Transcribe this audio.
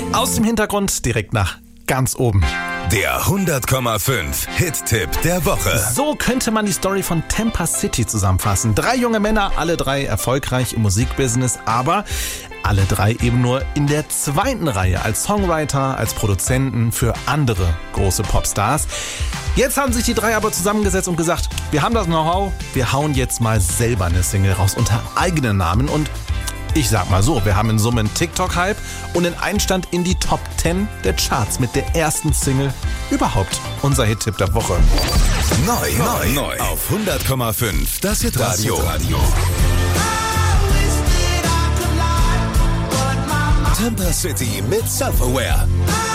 Aus dem Hintergrund direkt nach ganz oben. Der 100,5 Hit-Tipp der Woche. So könnte man die Story von Tampa City zusammenfassen. 3 junge Männer, alle 3 erfolgreich im Musikbusiness, aber alle 3 eben nur in der 2. Reihe als Songwriter, als Produzenten für andere große Popstars. Jetzt haben sich die 3 aber zusammengesetzt und gesagt, wir haben das Know-how, wir hauen jetzt mal selber eine Single raus unter eigenen Namen und ich sag mal so, wir haben in Summe einen TikTok-Hype und einen Einstand in die Top 10 der Charts mit der ersten Single überhaupt. Unser Hit-Tipp der Woche. Neu auf 100,5 das Hitradio. Tampa City mit Self-Aware.